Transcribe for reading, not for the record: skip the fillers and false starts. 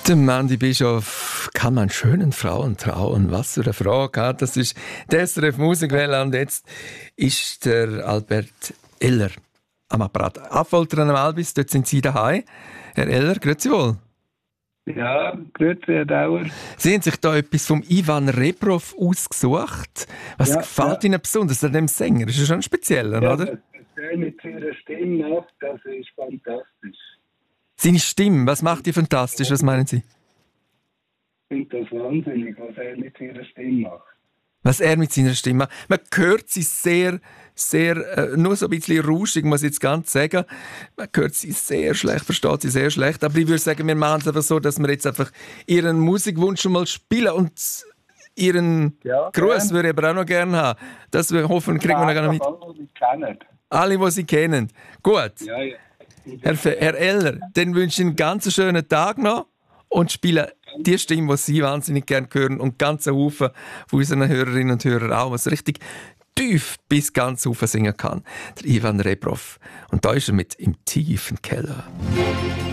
Der Mandy Bischof, kann man schönen Frauen trauen? Was für eine Frage hat. Das ist der SRF Musikwelle und jetzt ist der Albert Eller am Apparat. Affoltern am Albis, dort sind Sie daheim. Herr Eller, grüezi wohl. Ja, grüezi, Herr Dauer. Sie haben sich da etwas vom Ivan Rebrov ausgesucht. Was gefällt Ihnen besonders an dem Sänger? Das ist schon ein spezieller, oder? Das er mit seiner Stimme macht, das ist fantastisch. Seine Stimme, was macht die fantastisch? Was meinen Sie? Ich finde das wahnsinnig, was er mit seiner Stimme macht. Was er mit seiner Stimme macht. Man hört sie sehr, nur so ein bisschen rauschig, muss ich jetzt ganz sagen. Man hört sie sehr schlecht, versteht sie sehr schlecht. Aber ich würde sagen, wir machen es einfach so, dass wir jetzt einfach Ihren Musikwunsch schon mal spielen und Ihren Gruß würde ich aber auch noch gerne haben. Das hoffen, kriegen wir noch mit. Alle, die Sie kennen. Gut. Ja. Herr Eller, dann wünsche ich einen ganz schönen Tag noch und spiele die Stimme, die Sie wahnsinnig gerne hören und ganz Haufen von unseren Hörerinnen und Hörern auch, was richtig tief bis ganz Haufen singen kann. Der Ivan Rebrov. Und da ist er mit «Im tiefen Keller».